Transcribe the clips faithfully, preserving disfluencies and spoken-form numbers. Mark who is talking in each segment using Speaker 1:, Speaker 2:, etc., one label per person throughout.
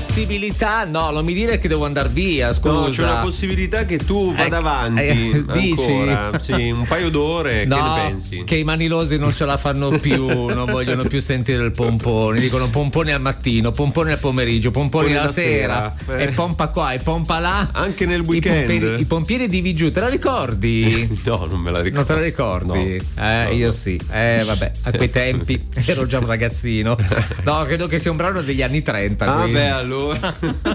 Speaker 1: possibilità, no, non mi dire che devo andare via, scusa.
Speaker 2: No, c'è una possibilità che tu vada
Speaker 1: Eh,
Speaker 2: avanti
Speaker 1: eh, dici?
Speaker 2: ancora. Sì, un paio d'ore,
Speaker 1: No,
Speaker 2: che ne pensi?
Speaker 1: che i manilosi non ce la fanno più, non vogliono più sentire il pompone, dicono pompone al mattino, pompone al pomeriggio, pompone
Speaker 2: Pompone
Speaker 1: alla
Speaker 2: la
Speaker 1: sera,
Speaker 2: sera. Eh.
Speaker 1: e pompa qua e pompa là.
Speaker 2: Anche nel
Speaker 1: I
Speaker 2: weekend.
Speaker 1: pompieri, i pompieri di Vigiù, te la ricordi?
Speaker 2: No, non me la ricordo.
Speaker 1: Non te la ricordi?
Speaker 2: No.
Speaker 1: Eh,
Speaker 2: No,
Speaker 1: io
Speaker 2: no.
Speaker 1: sì. Eh, vabbè, a quei tempi ero già un ragazzino. No, credo che sia un brano degli anni trenta.
Speaker 2: Ah,
Speaker 1: quindi.
Speaker 2: beh, allora.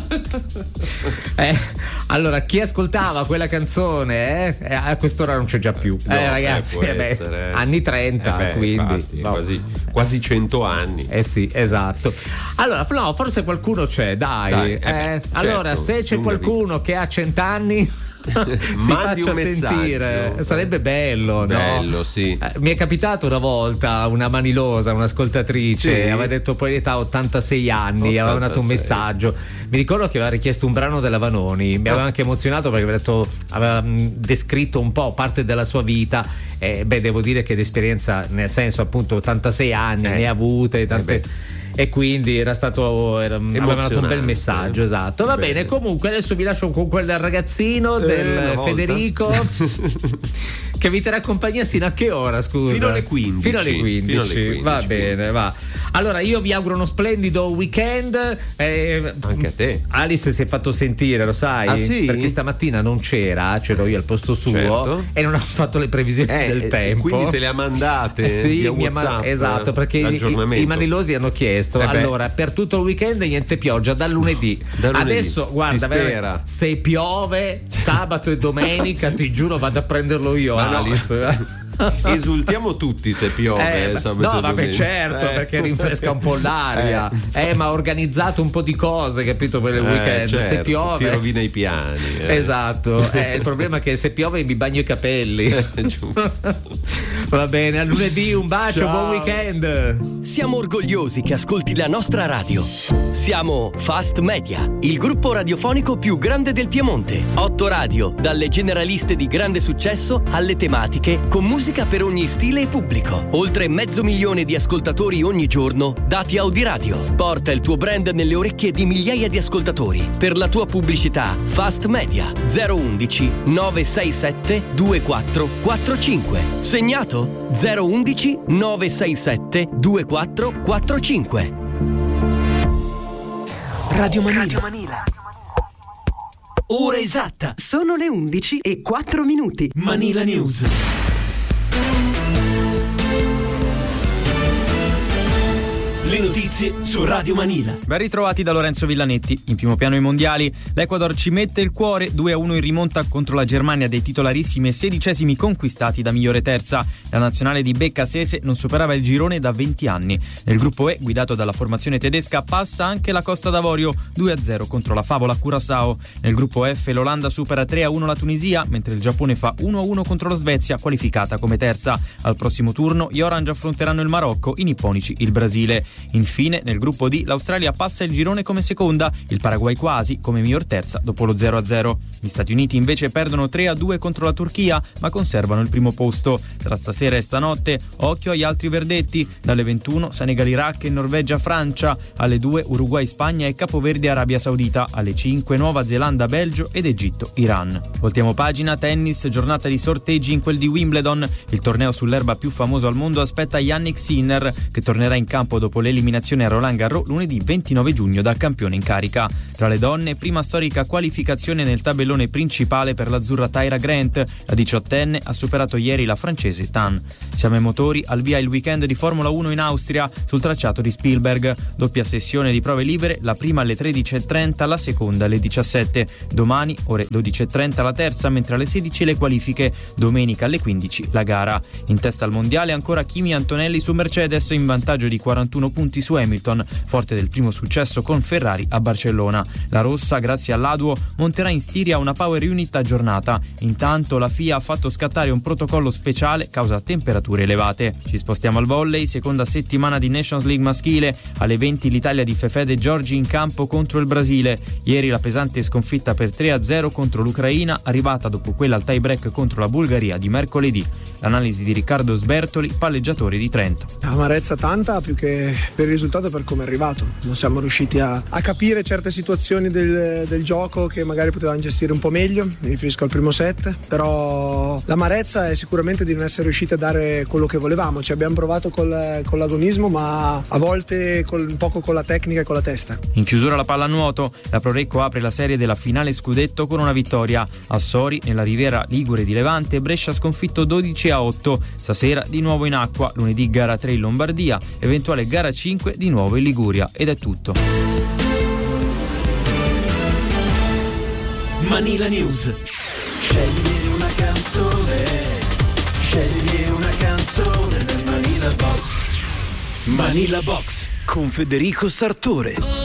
Speaker 1: Eh, allora, chi ascoltava quella canzone eh, eh, a quest'ora non c'è già più.
Speaker 2: No,
Speaker 1: eh, ragazzi,
Speaker 2: eh, può
Speaker 1: eh, beh,
Speaker 2: essere.
Speaker 1: anni trenta,
Speaker 2: Eh beh,
Speaker 1: quindi
Speaker 2: infatti,
Speaker 1: no.
Speaker 2: quasi, quasi cento anni.
Speaker 1: Eh sì, esatto. Allora, no, forse qualcuno c'è, dai.
Speaker 2: Dai, eh
Speaker 1: Eh,
Speaker 2: beh,
Speaker 1: allora,
Speaker 2: certo,
Speaker 1: se c'è
Speaker 2: lunga
Speaker 1: qualcuno che ha cent'anni si
Speaker 2: Mandi
Speaker 1: faccia
Speaker 2: un messaggio.
Speaker 1: sentire, sarebbe bello,
Speaker 2: Bello,
Speaker 1: no?
Speaker 2: sì.
Speaker 1: Eh, mi è capitato una volta una manilosa, un'ascoltatrice,
Speaker 2: Sì.
Speaker 1: aveva detto poi l'età ottantasei anni, aveva mandato un
Speaker 2: ottantasei.
Speaker 1: messaggio. Mi ricordo che aveva richiesto un brano della Vanoni, mi aveva anche emozionato perché aveva, detto, aveva mh, descritto un po' parte della sua vita. Eh, beh, devo dire che l'esperienza, nel senso appunto ottantasei anni,
Speaker 2: Eh.
Speaker 1: ne ha avute tante.
Speaker 2: Eh
Speaker 1: e quindi era stato era, aveva dato un bel messaggio, esatto. Va bene. bene, comunque adesso vi lascio con quel del ragazzino
Speaker 2: Eh,
Speaker 1: del
Speaker 2: una volta.
Speaker 1: Federico che vi terrà compagnia sino a che ora, scusa?
Speaker 2: Fino alle quindici.
Speaker 1: Fino alle quindici,
Speaker 2: Fino alle quindici,
Speaker 1: va
Speaker 2: quindi.
Speaker 1: bene, va. Allora io vi auguro uno splendido weekend. eh,
Speaker 2: Anche a te.
Speaker 1: Alice si è fatto sentire, lo sai?
Speaker 2: Ah, sì?
Speaker 1: Perché stamattina non c'era, c'ero io al posto suo,
Speaker 2: Certo.
Speaker 1: e non ha fatto le previsioni
Speaker 2: Eh,
Speaker 1: del
Speaker 2: eh,
Speaker 1: tempo.
Speaker 2: quindi te le ha mandate
Speaker 1: Eh sì,
Speaker 2: via
Speaker 1: mi ha man-
Speaker 2: WhatsApp,
Speaker 1: esatto, perché i,
Speaker 2: aggiornamento.
Speaker 1: i manilosi hanno chiesto
Speaker 2: Eh beh.
Speaker 1: allora per tutto il weekend niente pioggia dal lunedì.
Speaker 2: Da lunedì.
Speaker 1: Adesso guarda,
Speaker 2: Si
Speaker 1: veramente,
Speaker 2: spera.
Speaker 1: se piove sabato e domenica ti giuro vado a prenderlo io,
Speaker 2: Ma no.
Speaker 1: Alice.
Speaker 2: Esultiamo tutti se piove
Speaker 1: Eh,
Speaker 2: sabato
Speaker 1: no,
Speaker 2: e
Speaker 1: vabbè,
Speaker 2: domenica.
Speaker 1: certo,
Speaker 2: Eh.
Speaker 1: perché rinfresca un po' l'aria. Eh. ma ha organizzato un po' di cose, capito, per il
Speaker 2: Eh,
Speaker 1: weekend.
Speaker 2: certo,
Speaker 1: Se piove.
Speaker 2: ti rovina i piani. eh.
Speaker 1: Esatto, eh, il problema è che se piove mi bagno i capelli.
Speaker 2: Giusto.
Speaker 1: Va bene, a lunedì un bacio,
Speaker 2: Ciao.
Speaker 1: buon weekend.
Speaker 3: Siamo orgogliosi che ascolti la nostra radio. Siamo Fast Media, il gruppo radiofonico più grande del Piemonte. Otto radio, dalle generaliste di grande successo alle tematiche, con musica per ogni stile e pubblico. Oltre mezzo milione di ascoltatori ogni giorno, dati Audiradio. Porta il tuo brand nelle orecchie di migliaia di ascoltatori. Per la tua pubblicità, Fast Media zero undici nove sei sette due quattro quattro cinque. Segnato zero undici nove sei sette due quattro quattro cinque. Radio Manila. Ora esatta.
Speaker 4: Sono le undici e quattro minuti.
Speaker 3: Manila News. Le notizie su Radio Manila.
Speaker 5: Ben ritrovati da Lorenzo Villanetti. In primo piano i mondiali, l'Ecuador ci mette il cuore, due a uno in rimonta contro la Germania dei titolarissimi e sedicesimi conquistati da migliore terza. La nazionale di Becca Sese non superava il girone da venti anni. Nel gruppo E, guidato dalla formazione tedesca, passa anche la Costa d'Avorio, due a zero contro la favola Curaçao. Nel gruppo F l'Olanda supera tre a uno la Tunisia, mentre il Giappone fa uno a uno contro la Svezia, qualificata come terza. Al prossimo turno gli Orange affronteranno il Marocco, i nipponici il Brasile. Infine, nel gruppo D, l'Australia passa il girone come seconda, il Paraguay quasi come miglior terza dopo lo zero a zero. Gli Stati Uniti invece perdono tre a due contro la Turchia, ma conservano il primo posto. Tra stasera e stanotte, occhio agli altri verdetti. Dalle ventuno Senegal-Iraq e Norvegia-Francia, alle due Uruguay-Spagna e Capoverde-Arabia Saudita, alle cinque Nuova Zelanda-Belgio ed Egitto-Iran. Voltiamo pagina, tennis, giornata di sorteggi in quel di Wimbledon. Il torneo sull'erba più famoso al mondo aspetta Jannik Sinner, che tornerà in campo dopo l'eliminazione a Roland Garros lunedì ventinove giugno dal campione in carica. Tra le donne, prima storica qualificazione nel tabellone principale per l'azzurra Tyra Grant. La diciottenne ha superato ieri la francese Tan. Siamo ai motori, al via il weekend di Formula uno in Austria sul tracciato di Spielberg. Doppia sessione di prove libere, la prima alle tredici e trenta, la seconda alle diciassette. Domani ore dodici e trenta la terza, mentre alle sedici le qualifiche. Domenica alle quindici la gara. In testa al mondiale ancora Kimi Antonelli su Mercedes, in vantaggio di quarantuno punti su Hamilton, forte del primo successo con Ferrari a Barcellona. La rossa, grazie all'Aduo, monterà in Stiria una power unit aggiornata. Intanto la F I A ha fatto scattare un protocollo speciale causa temperature elevate. Ci spostiamo al volley, seconda settimana di Nations League maschile. Alle venti l'Italia di Fefede Giorgi in campo contro il Brasile. Ieri la pesante sconfitta per tre a zero contro l'Ucraina, arrivata dopo quella al tie break contro la Bulgaria di mercoledì. L'analisi di Riccardo Sbertoli, palleggiatore di Trento.
Speaker 6: Amarezza tanta, più che per il risultato, per come è arrivato. Non siamo riusciti a, a capire certe situazioni del, del gioco che magari potevamo gestire un po' meglio, mi riferisco al primo set, però l'amarezza è sicuramente di non essere riusciti a dare quello che volevamo. Ci abbiamo provato col, con l'agonismo, ma a volte col, un poco con la tecnica e con la testa.
Speaker 5: In chiusura la pallanuoto, la Prorecco apre la serie della finale scudetto con una vittoria. A Sori, nella Riviera Ligure di Levante, Brescia sconfitto dodici a otto. Stasera di nuovo in acqua, lunedì gara tre in Lombardia, eventuale gara cinque di nuovo in Liguria. Ed è tutto.
Speaker 7: Manila News. Scegli una canzone, scegli una canzone nel Manila Box. Manila Box con Federico Sartore.